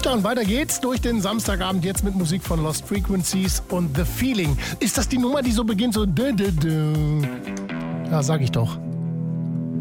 Ja, und weiter geht's durch den Samstagabend jetzt mit Musik von Lost Frequencies und The Feeling. Ist das die Nummer, die so beginnt, so... Ja, sag ich doch.